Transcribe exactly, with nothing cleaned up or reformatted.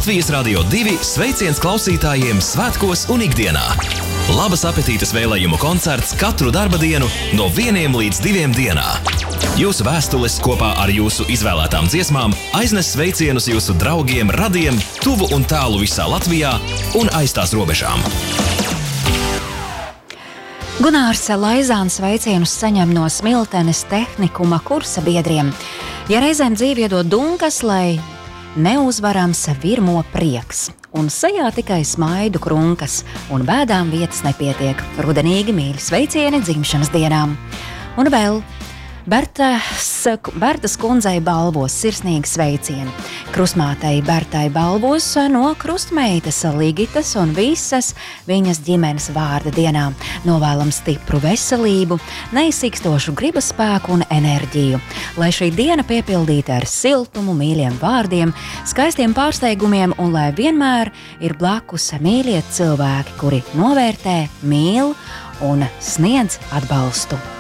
Latvijas Radio divi sveiciens klausītājiem svētkos un ikdienā. Labas apetītes vēlējumu koncerts katru darba dienu no vieniem līdz diviem dienā. Jūsu vēstules kopā ar jūsu izvēlētām dziesmām aiznes sveicienus jūsu draugiem, radiem, tuvu un tālu visā Latvijā un aiz tās robežām. Gunārs Laizāns sveicienus saņem no Smiltenes tehnikuma kursa biedriem. Ja reizēm dzīve iedod dunkas, lai neuzvarams virmo prieks, un sejā tikai smaidu krunkas, un bēdām vietas nepietiek. Rudenīgi mīļi sveicieni dzimšanas dienām. Un vēl Bertas, Bertas kundzei balvos sirsnīgi sveicieni. Krustmātei Bertai balvos no krustmeitas Ligitas un visas viņas ģimenes vārda dienā. Novēlam stipru veselību, neizsikstošu gribas spēku un enerģiju. Lai šī diena piepildīta ar siltumu, mīļiem vārdiem, skaistiem pārsteigumiem un lai vienmēr ir blakus mīļie cilvēki, kuri novērtē, mīl un sniedz atbalstu.